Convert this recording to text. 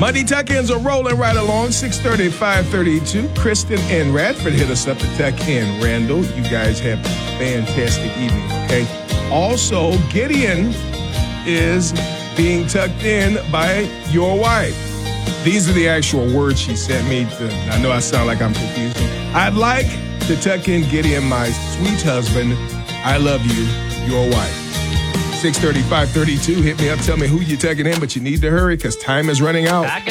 Monday tuck-ins are rolling right along, 6:30 to 5:32. Kristen and Radford hit us up to tuck-in. Randall, you guys have a fantastic evening, okay? Also, Gideon is being tucked in by your wife. These are the actual words she sent me. I know I sound like I'm confusing. I'd like to tuck in Gideon, my sweet husband. I love you, your wife. 6:30, 5:32. Hit me up. Tell me who you're tucking in, but you need to hurry because time is running out.